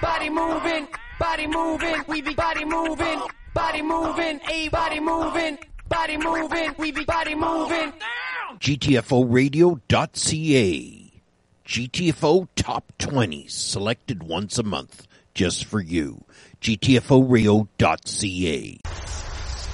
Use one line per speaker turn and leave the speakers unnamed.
body moving, body moving, we be body moving, body moving, a body moving, body moving, we be body moving.
GTFOradio.ca. GTFO Top 20, selected once a month, just for you. GTFOradio.ca.